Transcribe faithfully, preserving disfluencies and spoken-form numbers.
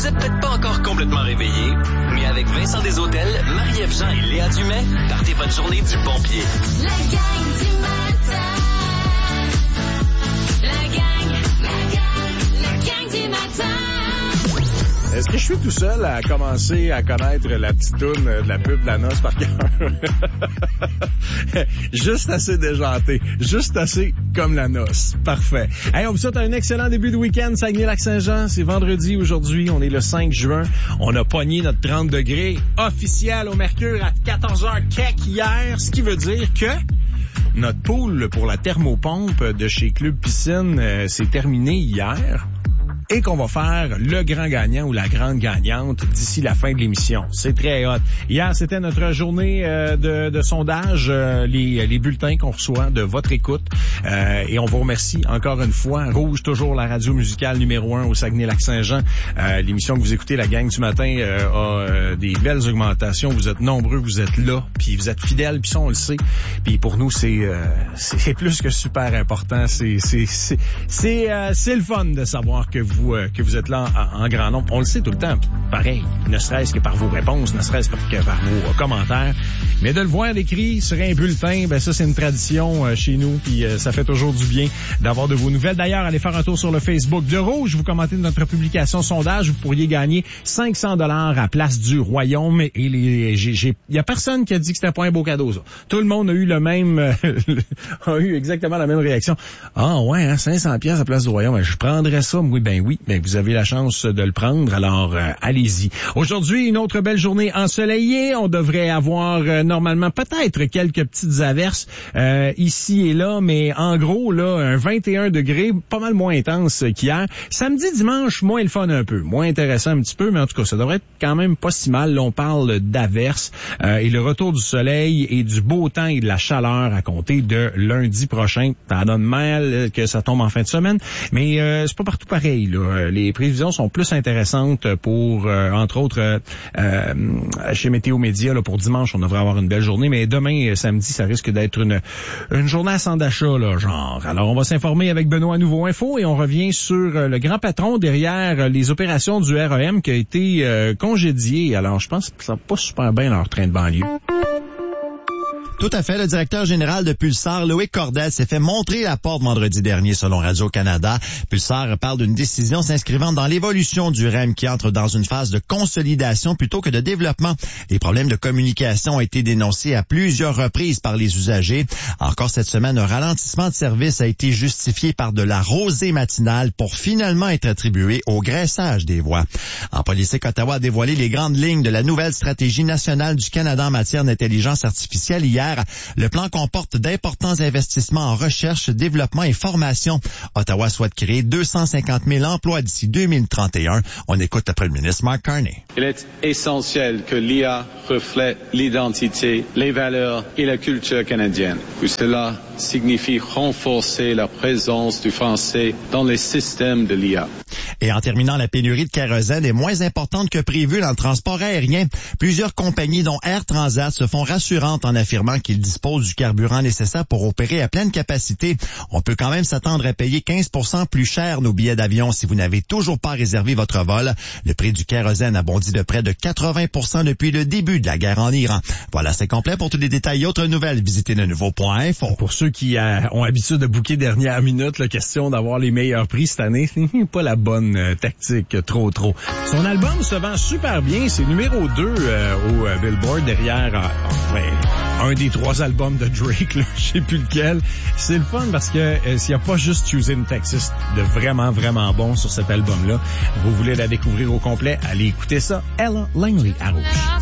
Vous êtes peut-être pas encore complètement réveillé, mais avec Vincent Desautels, Marie-Ève Jean et Léa Dumais, partez votre journée du bon pied. La gang du matin. La gang, la gang, la gang du matin. Est-ce que je suis tout seul à commencer à connaître la petite toune de la pub de la noce par cœur? Juste assez déjanté. Juste assez comme la noce. Parfait. Hey, on vous souhaite un excellent début de week-end. Saguenay-Lac-Saint-Jean, c'est vendredi aujourd'hui. On est le cinq juin. On a pogné notre trente degrés officiel au mercure à quatorze heures kek hier, ce qui veut dire que notre pool pour la thermopompe de chez Club Piscine euh, s'est terminé hier. Et qu'on va faire le grand gagnant ou la grande gagnante d'ici la fin de l'émission. C'est très hot. Hier, c'était notre journée euh, de, de sondage, euh, les, les bulletins qu'on reçoit de votre écoute. Euh, et on vous remercie encore une fois. Rouge, toujours la radio musicale numéro un au Saguenay-Lac-Saint-Jean. Euh, l'émission que vous écoutez, la gang du matin, euh, a euh, des belles augmentations. Vous êtes nombreux, vous êtes là, puis vous êtes fidèles, puis ça, on le sait. Puis pour nous, c'est euh, c'est plus que super important. C'est c'est c'est c'est, euh, c'est le fun de savoir que vous Vous, euh, que vous êtes là en, en grand nombre. On le sait tout le temps, pareil, ne serait-ce que par vos réponses, ne serait-ce que par vos euh, commentaires. Mais de le voir écrit sur un bulletin, ben ça, c'est une tradition euh, chez nous, puis euh, ça fait toujours du bien d'avoir de vos nouvelles. D'ailleurs, allez faire un tour sur le Facebook de Rouge, vous commentez notre publication sondage, vous pourriez gagner cinq cents dollars à Place du Royaume. Et les, j'ai, j'ai, y a personne qui a dit que c'était pas un beau cadeau, ça. Tout le monde a eu le même, euh, a eu exactement la même réaction. Ah ouais, hein, cinq cents pièces à Place du Royaume, je prendrais ça. Oui, ben oui. Ben, vous avez la chance de le prendre, alors euh, allez-y. Aujourd'hui, une autre belle journée ensoleillée. On devrait avoir euh, normalement peut-être quelques petites averses euh, ici et là, mais en gros, là, un vingt et un degrés, pas mal moins intense qu'hier. Samedi, dimanche, moins le fun un peu, moins intéressant un petit peu, mais en tout cas, ça devrait être quand même pas si mal. Là, on parle d'averses euh, et le retour du soleil et du beau temps et de la chaleur à compter de lundi prochain. Ça donne mal que ça tombe en fin de semaine, mais euh, c'est pas partout pareil, là. Les prévisions sont plus intéressantes pour, euh, entre autres, euh, euh, chez Météo Média, là, pour dimanche, on devrait avoir une belle journée, mais demain, samedi, ça risque d'être une une journée à centre d'achat, là, genre. Alors, on va s'informer avec Benoît Nouveau Info et on revient sur euh, le grand patron derrière les opérations du R E M qui a été euh, congédié. Alors, je pense que ça va pas super bien leur train de banlieue. Tout à fait. Le directeur général de Pulsar, Loïc Cordel, s'est fait montrer la porte vendredi dernier, selon Radio-Canada. Pulsar parle d'une décision s'inscrivant dans l'évolution du R E M qui entre dans une phase de consolidation plutôt que de développement. Les problèmes de communication ont été dénoncés à plusieurs reprises par les usagers. Encore cette semaine, un ralentissement de service a été justifié par de la rosée matinale pour finalement être attribué au graissage des voies. En politique, Ottawa a dévoilé les grandes lignes de la nouvelle stratégie nationale du Canada en matière d'intelligence artificielle hier. Le plan comporte d'importants investissements en recherche, développement et formation. Ottawa souhaite créer deux cent cinquante mille emplois d'ici deux mille trente et un. On écoute le premier ministre Mark Carney. Il est essentiel que l'I A reflète l'identité, les valeurs et la culture canadienne. Tout cela signifie renforcer la présence du français dans les systèmes de l'I A. Et en terminant, la pénurie de kérosène est moins importante que prévu dans le transport aérien. Plusieurs compagnies, dont Air Transat, se font rassurantes en affirmant qu'ils disposent du carburant nécessaire pour opérer à pleine capacité. On peut quand même s'attendre à payer quinze pour cent plus cher nos billets d'avion si vous n'avez toujours pas réservé votre vol. Le prix du kérosène a bondi de près de quatre-vingts pour cent depuis le début de la guerre en Iran. Voilà, c'est complet. Pour tous les détails et autres nouvelles, visitez le nouveau point info. Pour ceux qui euh, ont l'habitude de booker dernière minute, la question d'avoir les meilleurs prix cette année, c'est pas la bonne euh, tactique, trop trop. Son album se vend super bien, c'est numéro deux euh, au euh, Billboard derrière euh, ouais, un des trois albums de Drake, là, je sais plus lequel. C'est le fun parce que euh, s'il n'y a pas juste Choosing Texas de vraiment vraiment bon sur cet album-là, vous voulez la découvrir au complet, allez écouter ça. Ella Langley à Rouge.